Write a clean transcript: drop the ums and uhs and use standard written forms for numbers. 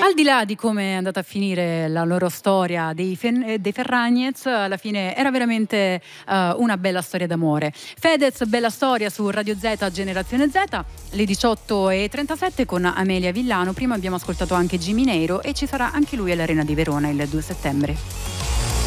Al di là di come è andata a finire la loro storia dei Ferragnez, alla fine era veramente una bella storia d'amore. Fedez, bella storia su Radio Z, Generazione Z, le 18:37 con Amelia Villano. Prima abbiamo ascoltato anche Jimmy Neiro e ci sarà anche lui all'Arena di Verona il 2 settembre.